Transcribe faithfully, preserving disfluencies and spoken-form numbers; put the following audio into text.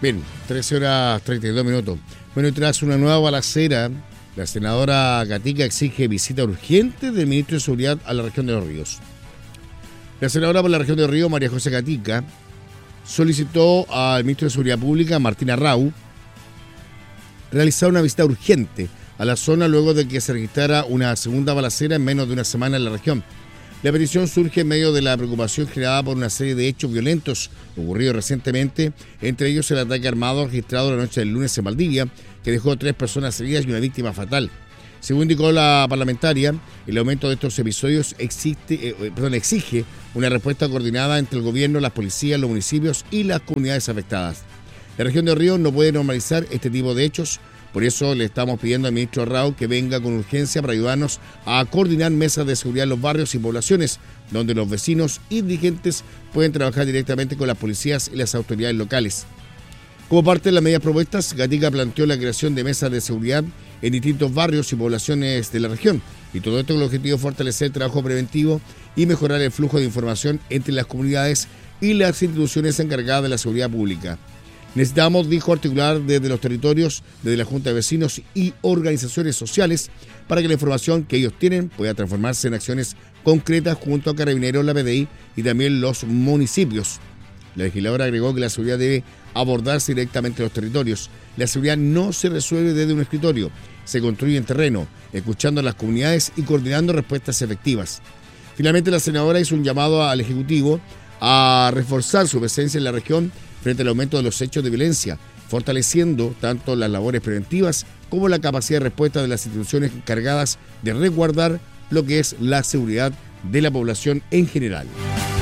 Bien, trece horas treinta y dos minutos. Bueno, y tras una nueva balacera, la senadora Gatica exige visita urgente del ministro de Seguridad a la región de Los Ríos. La senadora por la región de Los Ríos, María José Gatica, solicitó al ministro de Seguridad Pública, Martín Arrau, realizar una visita urgente a la zona luego de que se registrara una segunda balacera en menos de una semana en la región. La petición surge en medio de la preocupación generada por una serie de hechos violentos ocurridos recientemente, entre ellos el ataque armado registrado la noche del lunes en Valdivia, que dejó tres personas heridas y una víctima fatal. Según indicó la parlamentaria, el aumento de estos episodios existe, eh, perdón, exige una respuesta coordinada entre el gobierno, las policías, los municipios y las comunidades afectadas. La región de Ríos no puede normalizar este tipo de hechos. Por eso le estamos pidiendo al ministro Arrau que venga con urgencia para ayudarnos a coordinar mesas de seguridad en los barrios y poblaciones, donde los vecinos y dirigentes pueden trabajar directamente con las policías y las autoridades locales. Como parte de las medidas propuestas, Gatica planteó la creación de mesas de seguridad en distintos barrios y poblaciones de la región, y todo esto con el objetivo de fortalecer el trabajo preventivo y mejorar el flujo de información entre las comunidades y las instituciones encargadas de la seguridad pública. Necesitamos, dijo, articular desde los territorios, desde la Junta de Vecinos y organizaciones sociales para que la información que ellos tienen pueda transformarse en acciones concretas junto a Carabineros, la P D I y también los municipios. La legisladora agregó que la seguridad debe abordarse directamente en los territorios. La seguridad no se resuelve desde un escritorio, se construye en terreno, escuchando a las comunidades y coordinando respuestas efectivas. Finalmente, la senadora hizo un llamado al Ejecutivo a reforzar su presencia en la región frente al aumento de los hechos de violencia, fortaleciendo tanto las labores preventivas como la capacidad de respuesta de las instituciones encargadas de resguardar lo que es la seguridad de la población en general.